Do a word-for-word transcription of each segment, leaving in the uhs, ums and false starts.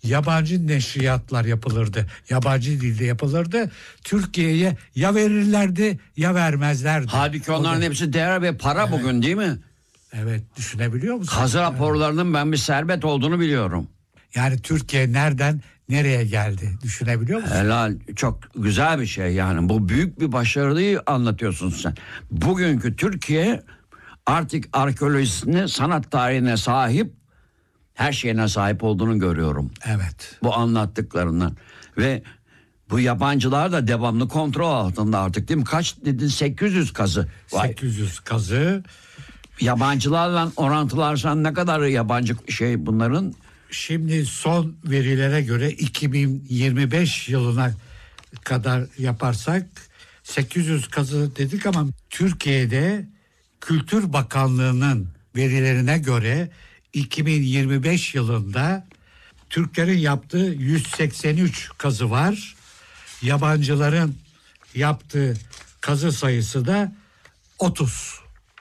yabancı neşriyatlar yapılırdı. Yabancı dilde yapılırdı. Türkiye'ye ya verirlerdi ya vermezlerdi. Halbuki onların hepsi değer ve para Evet. bugün değil mi? Evet, düşünebiliyor musun? Kazı raporlarının ben bir servet olduğunu biliyorum. Yani Türkiye nereden nereye geldi? Düşünebiliyor musun? Helal, çok güzel bir şey yani. Bu büyük bir başarıyı anlatıyorsun sen. Bugünkü Türkiye artık arkeolojisine, sanat tarihine sahip, her şeyine sahip olduğunu görüyorum. Evet. Bu anlattıklarından. Ve bu yabancılar da devamlı kontrol altında artık değil mi? Kaç dedin? sekiz yüz kazı. Vay. sekiz yüz kazı. Yabancılarla orantılarsan ne kadar yabancı şey bunların? Şimdi son verilere göre iki bin yirmi beş yılına kadar yaparsak sekiz yüz kazı dedik ama Türkiye'de Kültür Bakanlığı'nın verilerine göre iki bin yirmi beş yılında Türklerin yaptığı yüz seksen üç kazı var. Yabancıların yaptığı kazı sayısı da otuz.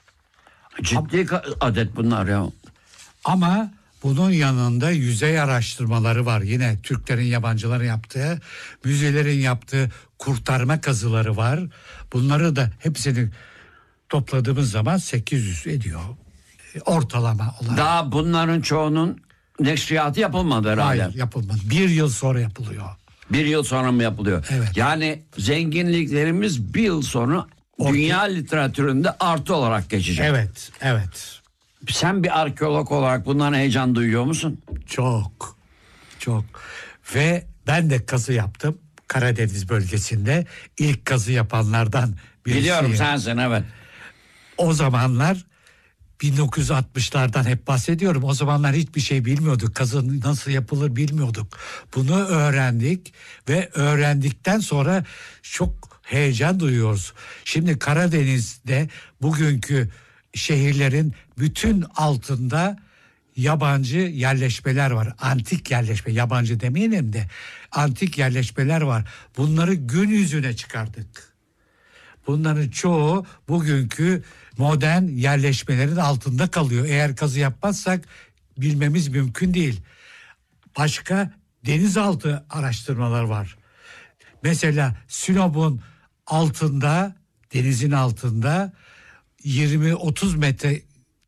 Ciddi adet bunlar ya. Ama bunun yanında yüzey araştırmaları var. Yine Türklerin, yabancıların yaptığı, müzelerin yaptığı kurtarma kazıları var. Bunları da hepsini topladığımız zaman sekiz yüz ediyor. Ortalama olarak. Daha bunların çoğunun neşriyatı yapılmadı herhalde. Hayır, yapılmadı. Bir yıl sonra yapılıyor. Bir yıl sonra mı yapılıyor? Evet. Yani zenginliklerimiz bir yıl sonra Orta... dünya literatüründe artı olarak geçecek. Evet, evet. Sen bir arkeolog olarak bundan heyecan duyuyor musun? Çok, çok. Ve ben de kazı yaptım. Karadeniz bölgesinde ilk kazı yapanlardan birisiyim. Biliyorum, sensin, evet. O zamanlar bin dokuz yüz altmışlardan hep bahsediyorum. O zamanlar hiçbir şey bilmiyorduk. Kazı nasıl yapılır bilmiyorduk. Bunu öğrendik ve öğrendikten sonra çok heyecan duyuyoruz. Şimdi Karadeniz'de bugünkü şehirlerin bütün altında yabancı yerleşmeler var. Antik yerleşme, yabancı demeyelim de antik yerleşmeler var. Bunları gün yüzüne çıkardık. Bunların çoğu bugünkü modern yerleşmelerin altında kalıyor. Eğer kazı yapmazsak bilmemiz mümkün değil. Başka denizaltı araştırmalar var. Mesela Sinop'un altında, denizin altında yirmi otuz metre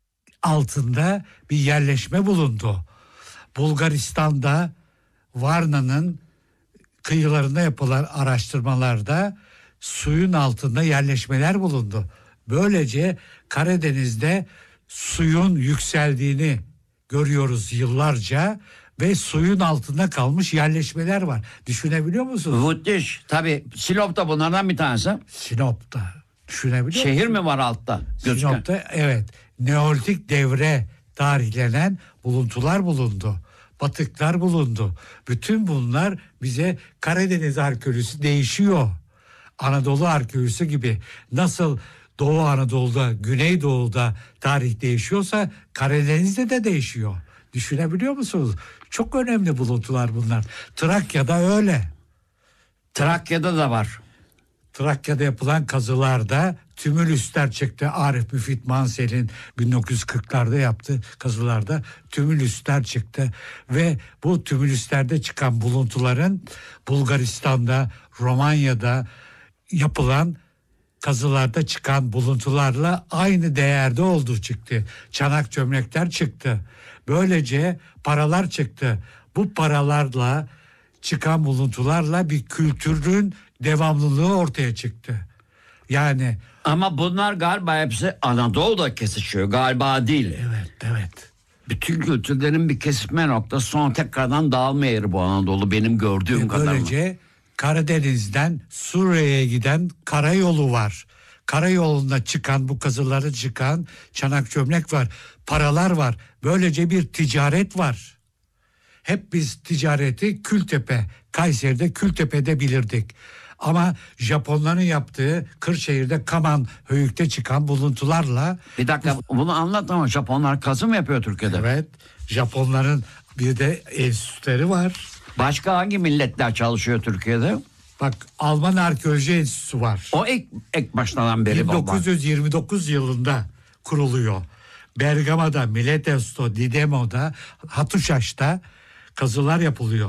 altında bir yerleşme bulundu. Bulgaristan'da Varna'nın kıyılarında yapılan araştırmalarda suyun altında yerleşmeler bulundu. Böylece Karadeniz'de suyun yükseldiğini görüyoruz yıllarca ve suyun altında kalmış yerleşmeler var. Düşünebiliyor musunuz? Müthiş. Tabii Sinop da bunlardan bir tanesi. Sinop'ta. Düşünebiliyor Şehir musun? mi var altta? Gözüken. Sinop'ta evet. Neolitik devre tarihlenen buluntular bulundu. Batıklar bulundu. Bütün bunlar bize Karadeniz arkeolojisi değişiyor. Anadolu arkeolojisi gibi nasıl Doğu Anadolu'da, Güneydoğu'da tarih değişiyorsa Karadeniz'de de değişiyor. Düşünebiliyor musunuz? Çok önemli buluntular bunlar. Trakya'da öyle. Trakya'da da var. Trakya'da yapılan kazılarda tümülüsler çıktı. Arif Müfit Mansel'in bin dokuz yüz kırklarda yaptığı kazılarda tümülüsler çıktı. Ve bu tümülüslerde çıkan buluntuların Bulgaristan'da, Romanya'da yapılan kazılarda çıkan buluntularla aynı değerde olduğu çıktı. Çanak çömlekler çıktı. Böylece paralar çıktı. Bu paralarla çıkan buluntularla bir kültürün devamlılığı ortaya çıktı. Yani ama bunlar galiba hepsi Anadolu'da kesişiyor. Galiba değil. evet, evet. Bütün kültürlerin bir kesişme noktası, sonra tekrardan dağılma yeri bu Anadolu benim gördüğüm Ve kadarıyla. böylece Karadeniz'den Suriye'ye giden karayolu var. Karayolunda çıkan, bu kazıları çıkan çanak çömlek var. Paralar var. Böylece bir ticaret var. Hep biz ticareti Kültepe, Kayseri'de Kültepe'de bilirdik. Ama Japonların yaptığı Kırşehir'de Kaman Höyük'te çıkan buluntularla... Bir dakika, bunu anlat ama Japonlar kazı mı yapıyor Türkiye'de? Evet, Japonların bir de enstitüleri var. Başka hangi milletler çalışıyor Türkiye'de? Bak, Alman Arkeoloji Enstitüsü var. O ilk, ilk başından beri bin dokuz yüz yirmi dokuz yılında kuruluyor. Bergama'da, Miletus'ta, Didemo'da, Hatuşaş'ta kazılar yapılıyor.